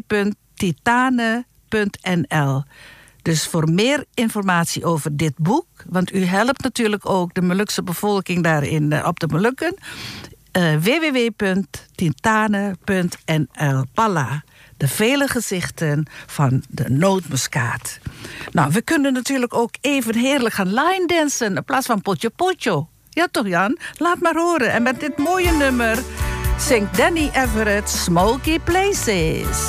www.titane.nl. Dus voor meer informatie over dit boek, want u helpt natuurlijk ook de Molukse bevolking daarin op de Molukken. www.titane.nl. Palla, de vele gezichten van de nootmuskaat. Nou, we kunnen natuurlijk ook even heerlijk gaan line dansen in plaats van potje potjo. Ja toch, Jan? Laat maar horen. En met dit mooie nummer zingt Danny Everett Smoky Places.